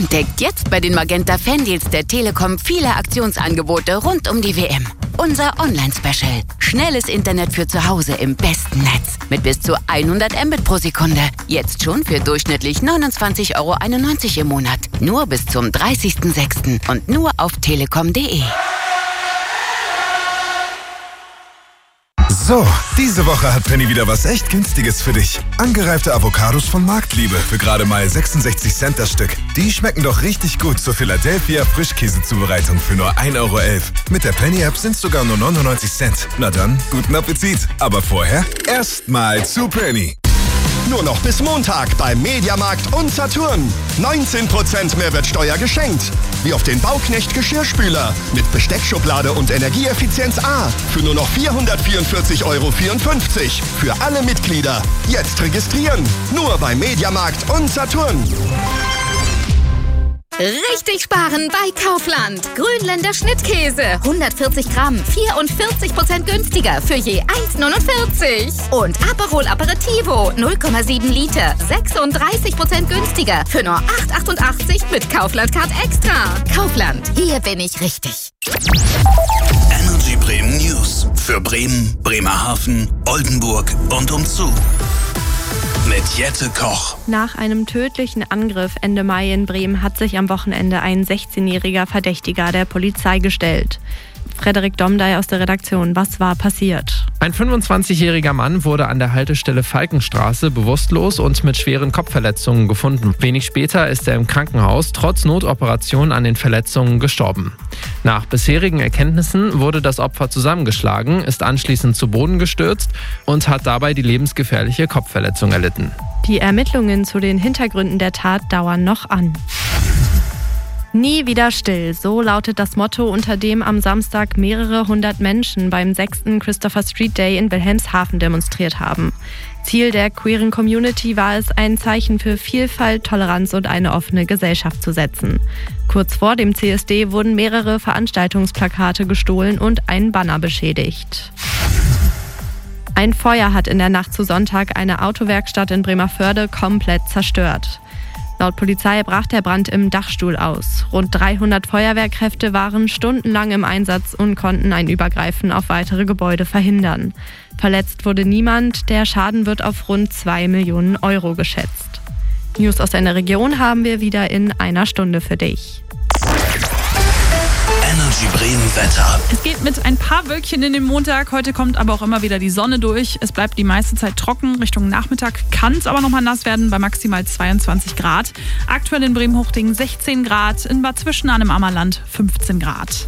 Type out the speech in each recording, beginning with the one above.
Entdeckt jetzt bei den Magenta Fan-Deals der Telekom viele Aktionsangebote rund um die WM. Unser Online-Special. Schnelles Internet für zu Hause im besten Netz. Mit bis zu 100 Mbit pro Sekunde. Jetzt schon für durchschnittlich 29,91 € im Monat. Nur bis zum 30.06. und nur auf telekom.de. So, diese Woche hat Penny wieder was echt Günstiges für dich. Angereifte Avocados von Marktliebe für gerade mal 66 Cent das Stück. Die schmecken doch richtig gut zur Philadelphia Frischkäsezubereitung für nur 1,11 €. Mit der Penny-App sind es sogar nur 99 Cent. Na dann, guten Appetit. Aber vorher erstmal zu Penny. Nur noch bis Montag beim Mediamarkt und Saturn. 19% Mehrwertsteuer geschenkt. Wie auf den Bauknecht Geschirrspüler mit Besteckschublade und Energieeffizienz A für nur noch 444,54 € für alle Mitglieder. Jetzt registrieren. Nur beim Mediamarkt und Saturn. Richtig sparen bei Kaufland. Grünländer Schnittkäse. 140 Gramm, 44% günstiger für je 1,49. Und Aperol Aperitivo, 0,7 Liter, 36% günstiger für nur 8,88 mit Kaufland Card Extra. Kaufland, hier bin ich richtig. Energy Bremen News. Für Bremen, Bremerhaven, Oldenburg und umzu. Mit Jette Koch. Nach einem tödlichen Angriff Ende Mai in Bremen hat sich am Wochenende ein 16-jähriger Verdächtiger der Polizei gestellt. Frederik Domdey aus der Redaktion, was war passiert? Ein 25-jähriger Mann wurde an der Haltestelle Falkenstraße bewusstlos und mit schweren Kopfverletzungen gefunden. Wenig später ist er im Krankenhaus trotz Notoperation an den Verletzungen gestorben. Nach bisherigen Erkenntnissen wurde das Opfer zusammengeschlagen, ist anschließend zu Boden gestürzt und hat dabei die lebensgefährliche Kopfverletzung erlitten. Die Ermittlungen zu den Hintergründen der Tat dauern noch an. Nie wieder still, so lautet das Motto, unter dem am Samstag mehrere hundert Menschen beim 6. Christopher Street Day in Wilhelmshaven demonstriert haben. Ziel der queeren Community war es, ein Zeichen für Vielfalt, Toleranz und eine offene Gesellschaft zu setzen. Kurz vor dem CSD wurden mehrere Veranstaltungsplakate gestohlen und ein Banner beschädigt. Ein Feuer hat in der Nacht zu Sonntag eine Autowerkstatt in Bremervörde komplett zerstört. Laut Polizei brach der Brand im Dachstuhl aus. Rund 300 Feuerwehrkräfte waren stundenlang im Einsatz und konnten ein Übergreifen auf weitere Gebäude verhindern. Verletzt wurde niemand, der Schaden wird auf rund 2 Millionen € geschätzt. News aus einer Region haben wir wieder in einer Stunde für dich. Energy Bremen Wetter. Es geht mit ein paar Wölkchen in den Montag. Heute kommt aber auch immer wieder die Sonne durch. Es bleibt die meiste Zeit trocken. Richtung Nachmittag kann es aber nochmal nass werden bei maximal 22 Grad. Aktuell in Bremen-Huchting 16 Grad, in Bad Zwischenahn im Ammerland 15 Grad.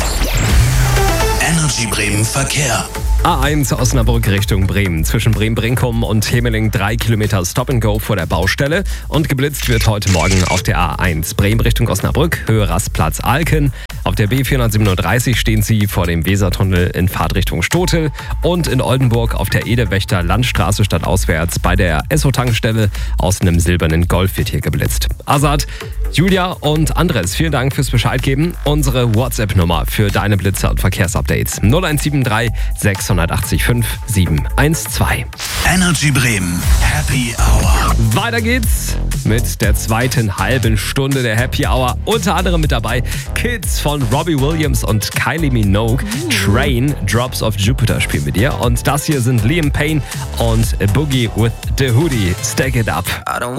Energy Bremen Verkehr. A1 Osnabrück Richtung Bremen. Zwischen Bremen-Brinkum und Hemeling 3 Kilometer Stop-and-Go vor der Baustelle. Und geblitzt wird heute Morgen auf der A1 Bremen Richtung Osnabrück, Höhe Rastplatz Alken. Auf der B437 stehen Sie vor dem Wesertunnel in Fahrtrichtung Stotel. Und in Oldenburg auf der Edewächter Landstraße stadtauswärts bei der Esso-Tankstelle aus einem silbernen Golf wird hier geblitzt. Azad, Julia und Andres, vielen Dank fürs Bescheid geben. Unsere WhatsApp-Nummer für deine Blitzer und Verkehrsupdates 0173 680 5712. Energy Bremen Happy Hour. Weiter geht's mit der zweiten halben Stunde der Happy Hour. Unter anderem mit dabei Kids von Robbie Williams und Kylie Minogue. Train, Drops of Jupiter spielen wir dir. Und das hier sind Liam Payne und Boogie with the Hoodie. Stack it up.